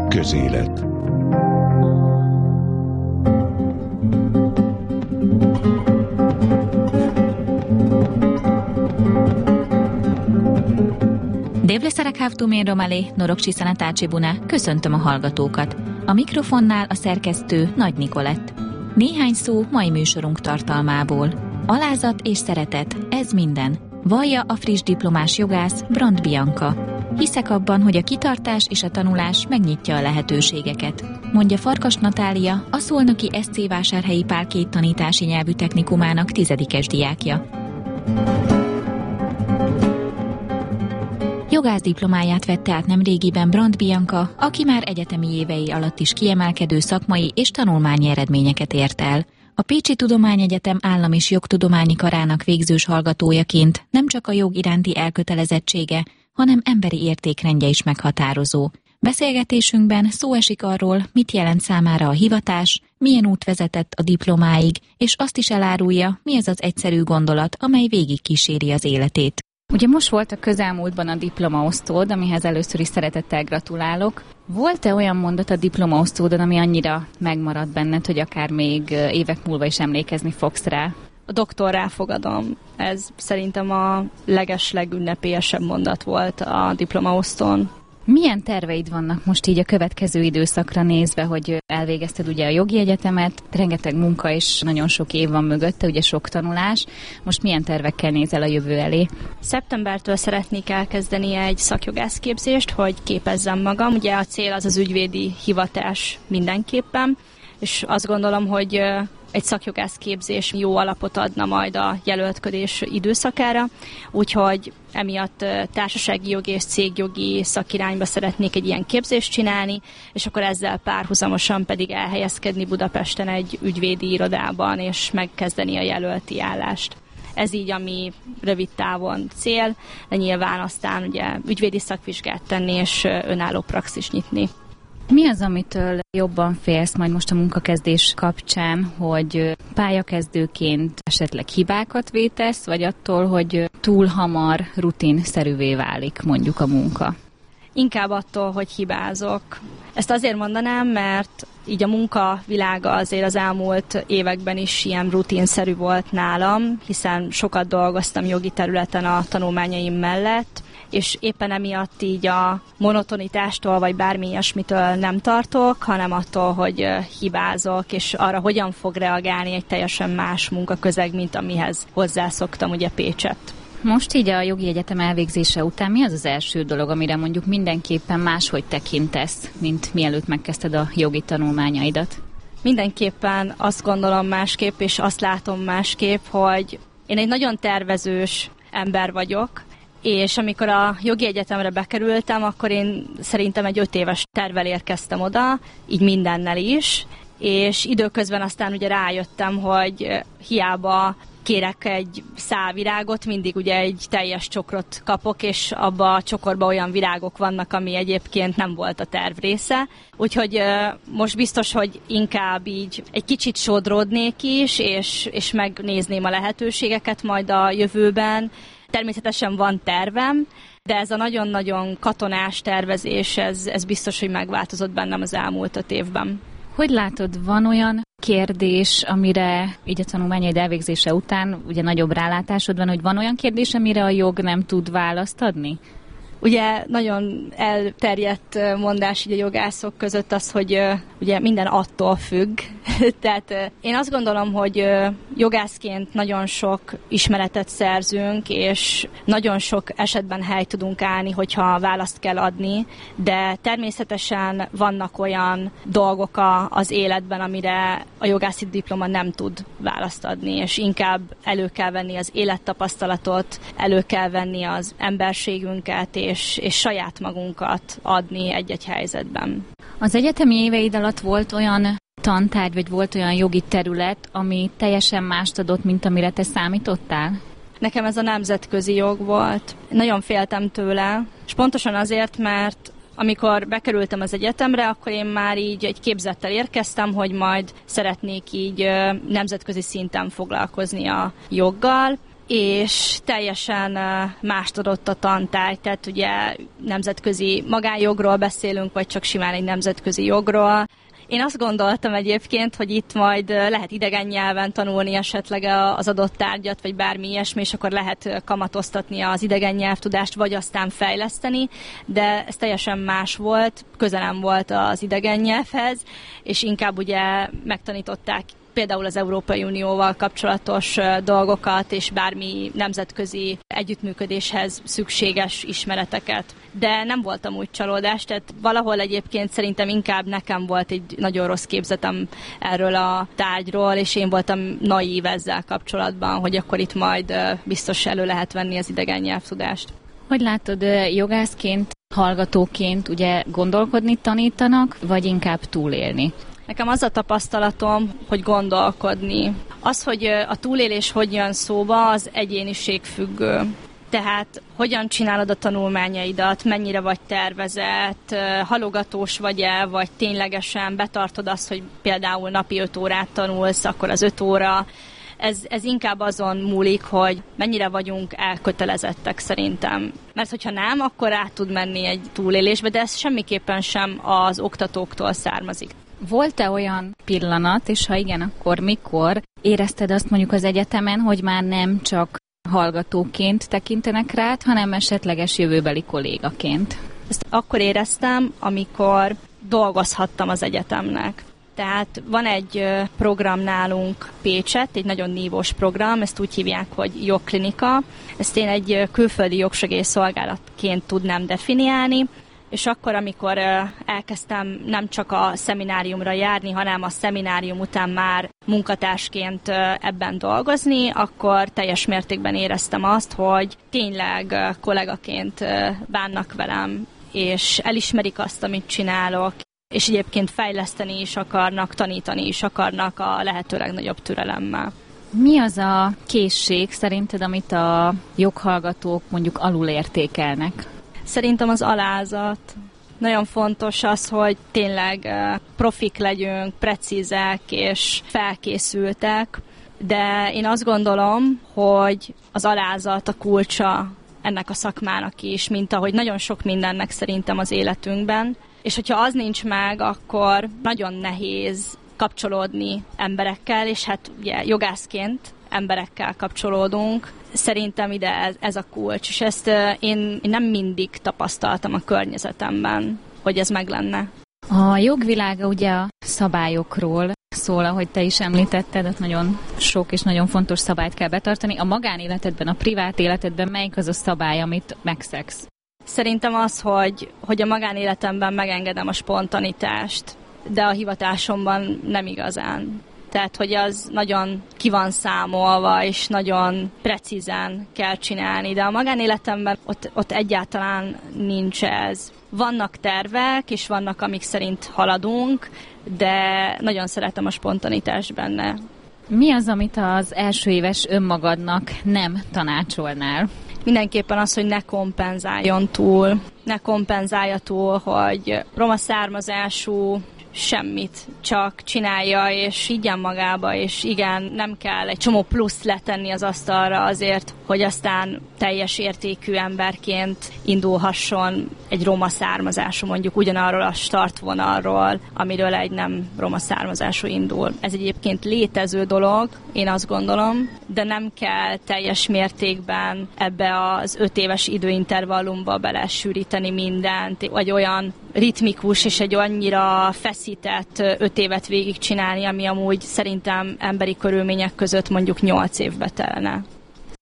Közélet. Devleszarek hávtumén romalé, noroksi szanatácsi buna, köszöntöm a hallgatókat. A mikrofonnál a szerkesztő Nagy Nikolett. Néhány szó mai műsorunk tartalmából. Alázat és szeretet, ez minden. Vallja a friss diplomás jogász Brand Bianca. Hiszek abban, hogy a kitartás és a tanulás megnyitja a lehetőségeket, mondja Farkas Natália, a szolnoki SC Vásárhelyi Pál II tanítási nyelvű technikumának 10-es diákja. Jogász diplomáját vette át nemrégiben Brand Bianca, aki már egyetemi évei alatt is kiemelkedő szakmai és tanulmányi eredményeket ért el. A Pécsi Tudományegyetem Állam- és Jogtudományi Karának végzős hallgatójaként nem csak a jog iránti elkötelezettsége, hanem emberi értékrendje is meghatározó. Beszélgetésünkben szó esik arról, mit jelent számára a hivatás, milyen út vezetett a diplomáig, és azt is elárulja, mi az az egyszerű gondolat, amely végigkíséri az életét. Ugye most volt a közelmúltban a diplomaosztód, amihez először is szeretettel gratulálok. Volt-e olyan mondat a diplomaosztódon, ami annyira megmaradt benned, hogy akár még évek múlva is emlékezni fogsz rá? A doktorrá fogadom. Ez szerintem a legeslegünnepélyesebb mondat volt a diplomaosztón. Milyen terveid vannak most így a következő időszakra nézve, hogy elvégezted ugye a jogi egyetemet, rengeteg munka és nagyon sok év van mögötte, ugye sok tanulás. Most milyen tervekkel nézel a jövő elé? Szeptembertől szeretnék elkezdeni egy szakjogászképzést, hogy képezzem magam. Ugye a cél az ügyvédi hivatás mindenképpen, és azt gondolom, hogy egy szakjogászképzés jó alapot adna majd a jelöltködés időszakára, úgyhogy emiatt társasági jogi és cégjogi szakirányba szeretnék egy ilyen képzést csinálni, és akkor ezzel párhuzamosan pedig elhelyezkedni Budapesten egy ügyvédi irodában, és megkezdeni a jelölti állást. Ez így, ami rövid távon cél, de nyilván aztán ugye ügyvédi szakvizsgát tenni, és önálló praxis nyitni. Mi az, amitől jobban félsz majd most a munkakezdés kapcsán, hogy pályakezdőként esetleg hibákat vétesz, vagy attól, hogy túl hamar rutinszerűvé válik mondjuk a munka? Inkább attól, hogy hibázok. Ezt azért mondanám, mert így a munkavilága azért az elmúlt években is ilyen rutinszerű volt nálam, hiszen sokat dolgoztam jogi területen a tanulmányaim mellett, és éppen emiatt így a monotonitástól vagy bármi ilyesmitől nem tartok, hanem attól, hogy hibázok, és arra hogyan fog reagálni egy teljesen más munkaközeg, mint amihez hozzászoktam ugye Pécsett. Most így a jogi egyetem elvégzése után mi az az első dolog, amire mondjuk mindenképpen máshogy tekintesz, mint mielőtt megkezdted a jogi tanulmányaidat? Mindenképpen azt gondolom másképp, és azt látom másképp, hogy én egy nagyon tervezős ember vagyok, és amikor a jogi egyetemre bekerültem, akkor én szerintem egy 5 éves tervvel érkeztem oda, így mindennel is, és időközben aztán ugye rájöttem, hogy hiába kérek egy szál virágot, mindig ugye egy teljes csokrot kapok, és abba a csokorba olyan virágok vannak, ami egyébként nem volt a terv része. Úgyhogy most biztos, hogy inkább így egy kicsit sodródnék is, és megnézném a lehetőségeket majd a jövőben. Természetesen van tervem, de ez a nagyon-nagyon katonás tervezés, ez biztos, hogy megváltozott bennem az elmúlt 5 évben. Hogy látod, van olyan kérdés, amire így a tanulmányaid elvégzése után ugye nagyobb rálátásod van, hogy van olyan kérdés, amire a jog nem tud választ adni? Ugye nagyon elterjedt mondás így a jogászok között az, hogy ugye minden attól függ. Tehát én azt gondolom, hogy jogászként nagyon sok ismeretet szerzünk, és nagyon sok esetben helyt tudunk állni, hogyha választ kell adni, de természetesen vannak olyan dolgok az életben, amire a jogászi diploma nem tud választ adni, és inkább elő kell venni az élettapasztalatot, elő kell venni az emberségünket, és saját magunkat adni egy-egy helyzetben. Az egyetemi éveid alatt volt olyan tantárgy, vagy volt olyan jogi terület, ami teljesen mást adott, mint amire te számítottál? Nekem ez a nemzetközi jog volt. Nagyon féltem tőle, és pontosan azért, mert amikor bekerültem az egyetemre, akkor én már így egy képzettel érkeztem, hogy majd szeretnék így nemzetközi szinten foglalkozni a joggal, és teljesen mást adott a tantárgy, tehát ugye nemzetközi magánjogról beszélünk, vagy csak simán egy nemzetközi jogról. Én azt gondoltam egyébként, hogy itt majd lehet idegen nyelven tanulni esetleg az adott tárgyat, vagy bármi ilyesmi, és akkor lehet kamatoztatni az idegen nyelvtudást, vagy aztán fejleszteni, de ez teljesen más volt, közelem volt az idegen nyelvhez, és inkább ugye megtanították például az Európai Unióval kapcsolatos dolgokat, és bármi nemzetközi együttműködéshez szükséges ismereteket. De nem voltam úgy csalódás, tehát valahol egyébként szerintem inkább nekem volt egy nagyon rossz képzetem erről a tárgyról, és én voltam naív ezzel kapcsolatban, hogy akkor itt majd biztos elő lehet venni az idegen nyelvtudást. Hogy látod, jogászként, hallgatóként ugye gondolkodni tanítanak, vagy inkább túlélni? Nekem az a tapasztalatom, hogy gondolkodni. Az, hogy a túlélés hogy jön szóba, az egyéniség függő. Tehát hogyan csinálod a tanulmányaidat, mennyire vagy tervezett, halogatós vagy-e, vagy ténylegesen betartod azt, hogy például napi 5 órát tanulsz, akkor az 5 óra. Ez inkább azon múlik, hogy mennyire vagyunk elkötelezettek szerintem. Mert hogyha nem, akkor át tud menni egy túlélésbe, de ez semmiképpen sem az oktatóktól származik. Volt-e olyan pillanat, és ha igen, akkor mikor érezted azt mondjuk az egyetemen, hogy már nem csak hallgatóként tekintenek rád, hanem esetleges jövőbeli kollégaként? Ezt akkor éreztem, amikor dolgozhattam az egyetemnek. Tehát van egy program nálunk Pécset, egy nagyon nívós program, ezt úgy hívják, hogy jogklinika. Ezt én egy külföldi jogsegélyszolgálatként tudnám definiálni, és akkor, amikor elkezdtem nem csak a szemináriumra járni, hanem a szeminárium után már munkatársként ebben dolgozni, akkor teljes mértékben éreztem azt, hogy tényleg kollégaként bánnak velem, és elismerik azt, amit csinálok, és egyébként fejleszteni is akarnak, tanítani is akarnak a lehető legnagyobb türelemmel. Mi az a készség szerinted, amit a joghallgatók mondjuk alulértékelnek? Szerintem az alázat. Nagyon fontos az, hogy tényleg profik legyünk, precízek és felkészültek, de én azt gondolom, hogy az alázat a kulcsa ennek a szakmának is, mint ahogy nagyon sok mindennek szerintem az életünkben. És hogyha az nincs meg, akkor nagyon nehéz kapcsolódni emberekkel, és hát ugye jogászként emberekkel kapcsolódunk. Szerintem ide ez a kulcs, és ezt én nem mindig tapasztaltam a környezetemben, hogy ez meg lenne. A jogvilága ugye a szabályokról szól, ahogy te is említetted, ott nagyon sok és nagyon fontos szabályt kell betartani. A magánéletedben, a privát életedben melyik az a szabály, amit megszegsz? Szerintem az, hogy a magánéletemben megengedem a spontanitást, de a hivatásomban nem igazán. Tehát, hogy az nagyon ki van számolva, és nagyon precízen kell csinálni, de a magánéletemben ott egyáltalán nincs ez. Vannak tervek, és vannak, amik szerint haladunk, de nagyon szeretem a spontanitást benne. Mi az, amit az első éves önmagadnak nem tanácsolnál? Mindenképpen az, hogy ne kompenzáljon túl. Ne kompenzálja túl, hogy roma származású, semmit, csak csinálja, és igyen magába, és igen, nem kell egy csomó plusz letenni az asztalra azért, hogy aztán teljes értékű emberként indulhasson egy roma származású, mondjuk ugyanarról a startvonalról, amiről egy nem roma származású indul. Ez egyébként létező dolog, én azt gondolom, de nem kell teljes mértékben ebbe az 5 éves időintervallumba belesűríteni mindent, vagy olyan ritmikus és egy annyira feszített 5 évet végigcsinálni, ami amúgy szerintem emberi körülmények között mondjuk 8 évbe telne.